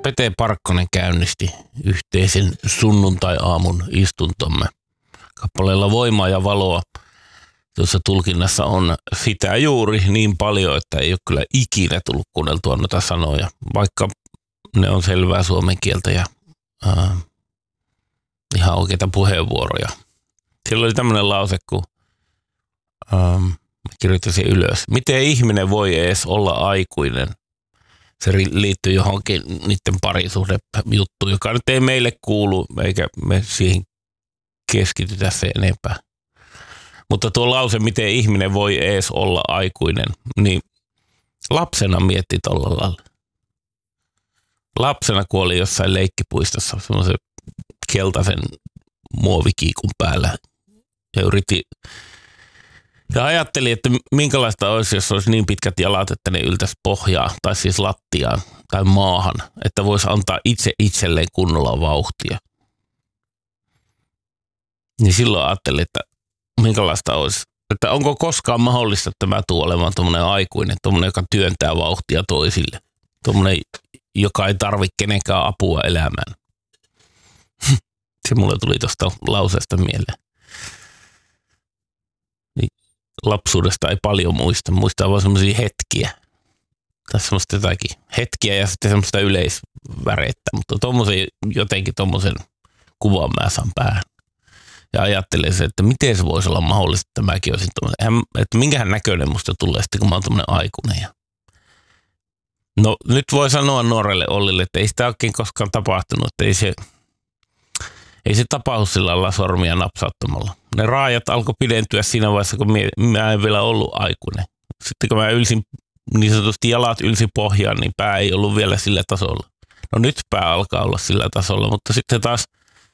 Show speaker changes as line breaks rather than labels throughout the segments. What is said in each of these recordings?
Pete Parkkonen käynnisti yhteisen sunnuntai-aamun istuntomme kappaleella Voimaa ja valoa, jossa tulkinnassa on sitä juuri niin paljon, että ei ole kyllä ikinä tullut kuunneltua noita sanoja, vaikka ne on selvää suomen kieltä ja ihan oikeita puheenvuoroja. Siellä oli tämmöinen lause, kun kirjoitin sen ylös. Miten ihminen voi edes olla aikuinen? Se liittyy johonkin niiden parisuhdejuttuun, joka nyt ei meille kuulu, eikä me siihen keskitytä se enempää. Mutta tuo lause, miten ihminen voi edes olla aikuinen, niin lapsena mietti tolla lailla. Lapsena, kun oli jossain leikkipuistossa semmoisen keltaisen muovikiikun päällä ja ajatteli, että minkälaista olisi, jos olisi niin pitkät jalat, että ne yltäisi pohjaa, tai siis lattiaan, tai maahan, että voisi antaa itselleen kunnolla vauhtia. Niin silloin ajattelin, että minkälaista olisi, että onko koskaan mahdollista, että mä tuun olemaan tuommoinen aikuinen, tuommoinen, joka työntää vauhtia toisille, tuommoinen, joka ei tarvitse kenenkään apua elämään. Se mulle tuli tuosta lauseesta mieleen. Lapsuudesta ei paljon muistaa vaan semmoisia hetkiä. Tai semmoista jotakin hetkiä ja sitten semmoista yleisvärettä, mutta jotenkin tommosen kuvan mä saan päähän. Ja ajattelen se, että miten se voisi olla mahdollista, että mäkin olisin tommoinen, että minkähän näköinen musta tulee sitten, kun mä oon tommoinen aikuinen. No nyt voi sanoa nuorelle Ollille, että ei sitä oikein koskaan tapahtunut, että ei se tapahdu sillä lailla sormia napsauttamalla. Ne raajat alkoi pidentyä siinä vaiheessa, kun mä en vielä ollut aikuinen. Sitten kun mä ylsin, niin sanotusti jalat ylsi pohjaan, niin pää ei ollut vielä sillä tasolla. No nyt pää alkaa olla sillä tasolla, mutta sitten taas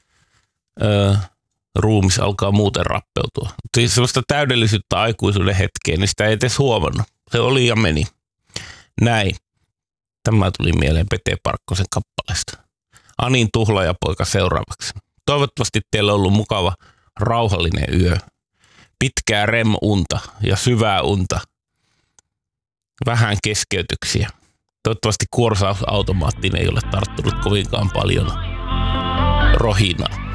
ruumis alkaa muuten rappeutua. Siis sellaista täydellisyyttä aikuisuuden hetkeen, niin sitä ei edes huomannut. Se oli ja meni. Näin. Tämä tuli mieleen Pete Parkkosen kappaleesta. Anin tuhlaajapoika seuraavaksi. Toivottavasti teillä on ollut mukava, rauhallinen yö. Pitkää REM-unta ja syvää unta. Vähän keskeytyksiä. Toivottavasti kuorsausautomaattiin ei ole tarttunut kovinkaan paljon rohinaa.